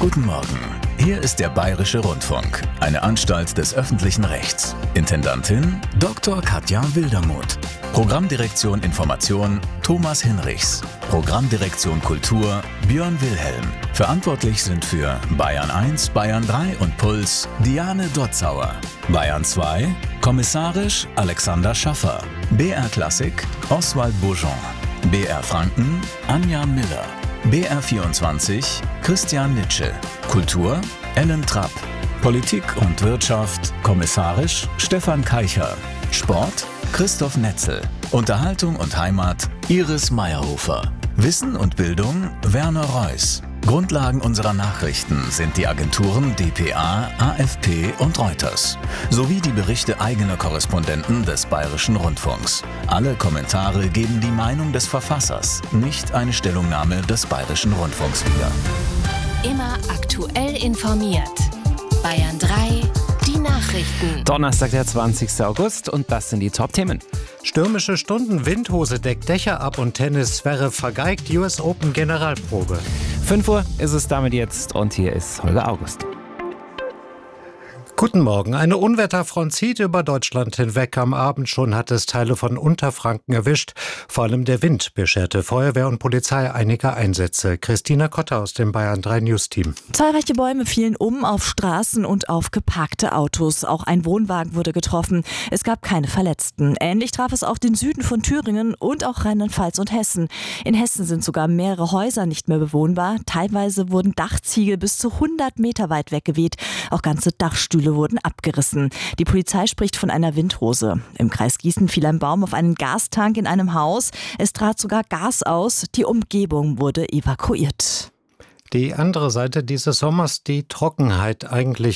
Guten Morgen. Hier ist der Bayerische Rundfunk, eine Anstalt des öffentlichen Rechts. Intendantin Dr. Katja Wildermuth. Programmdirektion Information Thomas Hinrichs. Programmdirektion Kultur Björn Wilhelm. Verantwortlich sind für Bayern 1, Bayern 3 und Puls Diane Dotzauer. Bayern 2 kommissarisch Alexander Schaffer. BR Klassik Oswald Bourgeon. BR Franken Anja Miller. BR24 Christian Nitsche. Kultur Ellen Trapp. Politik und Wirtschaft kommissarisch Stefan Keicher. Sport Christoph Netzel. Unterhaltung und Heimat Iris Meyerhofer. Wissen und Bildung Werner Reuss. Grundlagen unserer Nachrichten sind die Agenturen dpa, AFP und Reuters, sowie die Berichte eigener Korrespondenten des Bayerischen Rundfunks. Alle Kommentare geben die Meinung des Verfassers, nicht eine Stellungnahme des Bayerischen Rundfunks wider. Immer aktuell informiert. Bayern 3, die Nachrichten. Donnerstag, der 20. August und das sind die Top-Themen. Stürmische Stunden, Windhose deckt Dächer ab und Tennis Zverev vergeigt US Open Generalprobe. 5 Uhr ist es damit jetzt und hier ist Holger August. Guten Morgen. Eine Unwetterfront zieht über Deutschland hinweg. Am Abend schon hat es Teile von Unterfranken erwischt. Vor allem der Wind bescherte Feuerwehr und Polizei einige Einsätze. Christina Kotter aus dem Bayern 3 News Team. Zahlreiche Bäume fielen auf Straßen und auf geparkte Autos. Auch ein Wohnwagen wurde getroffen. Es gab keine Verletzten. Ähnlich traf es auch den Süden von Thüringen und auch Rheinland-Pfalz und Hessen. In Hessen sind sogar mehrere Häuser nicht mehr bewohnbar. Teilweise wurden Dachziegel bis zu 100 Meter weit weggeweht. Auch ganze Dachstühle wurden abgerissen. Die Polizei spricht von einer Windhose. Im Kreis Gießen fiel ein Baum auf einen Gastank in einem Haus. Es trat sogar Gas aus. Die Umgebung wurde evakuiert. Die andere Seite dieses Sommers, die Trockenheit. Eigentlich